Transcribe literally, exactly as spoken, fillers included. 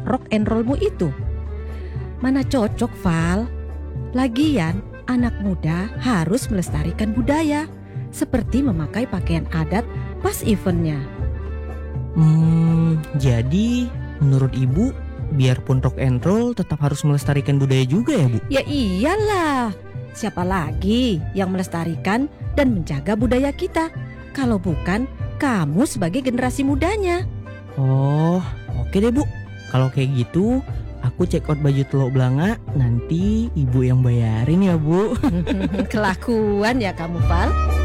rock and rollmu itu. Mana cocok, Val? Lagian, anak muda harus melestarikan budaya, seperti memakai pakaian adat pas eventnya. Hmm, jadi menurut ibu, biarpun rock and roll tetap harus melestarikan budaya juga ya, Bu? Ya iyalah, siapa lagi yang melestarikan dan menjaga budaya kita kalau bukan kamu sebagai generasi mudanya. Oh, oke deh, Bu. Kalau kayak gitu, aku check out baju Teluk Blanga, nanti ibu yang bayarin ya, Bu. Kelakuan ya kamu, Val.